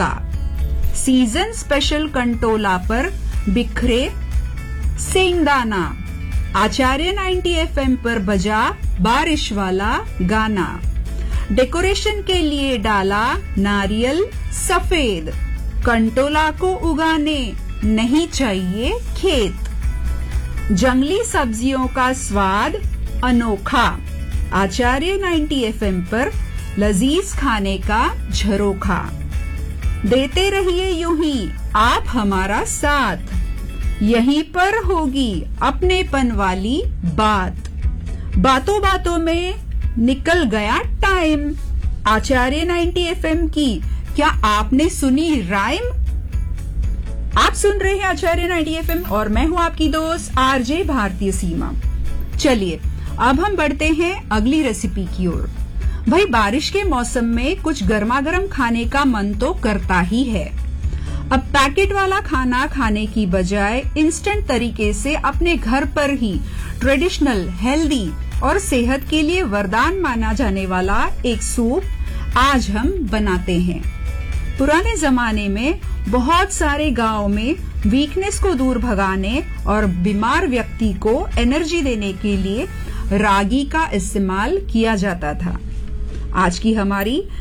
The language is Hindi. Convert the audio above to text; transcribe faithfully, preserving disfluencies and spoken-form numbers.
का। सीजन स्पेशल कंटोला पर बिखरे सेंगदाना। आचार्य नाइंटी एफएम पर बजा बारिश वाला गाना। डेकोरेशन के लिए डाला नारियल सफेद। कंटोला को उगाने नहीं चाहिए खेत। जंगली सब्जियों का स्वाद अनोखा। आचार्य नाइंटी एफएम पर लजीज खाने का झरोखा। देते रहिए यूं ही आप हमारा साथ, यहीं पर होगी अपनेपन वाली बात। बातों बातों में निकल गया टाइम। आचार्य नाइंटी एफएम की क्या आपने सुनी राइम? आप सुन रहे हैं आचार्य नाइंटी एफएम और मैं हूं आपकी दोस्त आरजे भारतीय सीमा। चलिए अब हम बढ़ते हैं अगली रेसिपी की ओर। भाई बारिश के मौसम में कुछ गर्मा गर्म खाने का मन तो करता ही है। अब पैकेट वाला खाना खाने की बजाय इंस्टेंट तरीके से अपने घर पर ही ट्रेडिशनल, हेल्दी और सेहत के लिए वरदान माना जाने वाला एक सूप आज हम बनाते हैं। पुराने जमाने में बहुत सारे गांव में वीकनेस को दूर भगाने और बीमार व्यक्ति को एनर्जी देने के लिए रागी का इस्तेमाल किया जाता था। आज की हमारी